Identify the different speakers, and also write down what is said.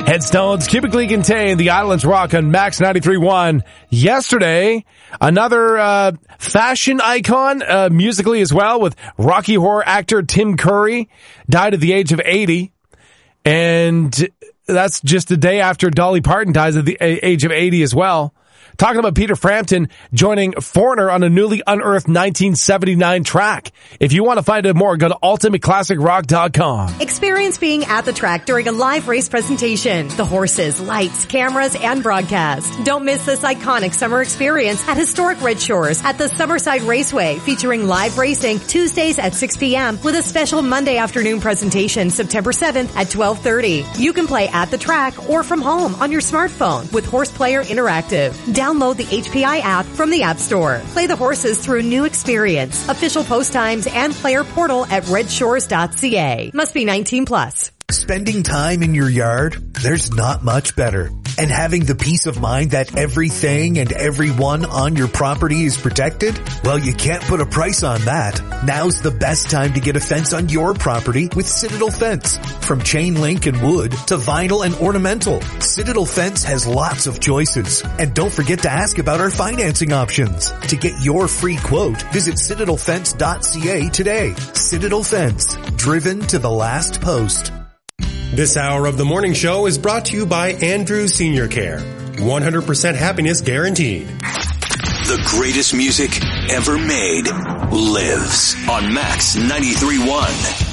Speaker 1: Headstones typically contain the Islands Rock on Max 93.1. Yesterday, another fashion icon, musically as well, with Rocky Horror actor Tim Curry, died at the age of 80. And that's just a day after Dolly Parton dies at the age of 80 as well. Talking about Peter Frampton joining Foreigner on a newly unearthed 1979 track. If you want to find out more, go to ultimateclassicrock.com.
Speaker 2: Experience being at the track during a live race presentation. The horses, lights, cameras, and broadcast. Don't miss this iconic summer experience at historic Red Shores at the Summerside Raceway, featuring live racing Tuesdays at 6 p.m. with a special Monday afternoon presentation September 7th at 12:30. You can play at the track or from home on your smartphone with Horse Player Interactive. Download the HPI app from the App Store. Play the horses through a new experience. Official post times and player portal at redshores.ca. Must be 19 plus.
Speaker 3: Spending time in your yard? There's not much better. And having the peace of mind that everything and everyone on your property is protected? Well, you can't put a price on that. Now's the best time to get a fence on your property with Citadel Fence. From chain link and wood to vinyl and ornamental, Citadel Fence has lots of choices. And don't forget to ask about our financing options. To get your free quote, visit citadelfence.ca today. Citadel Fence, driven to the last post.
Speaker 4: This hour of the morning show is brought to you by Andrew Senior Care. 100% happiness guaranteed.
Speaker 5: The greatest music ever made lives on Max 93.1.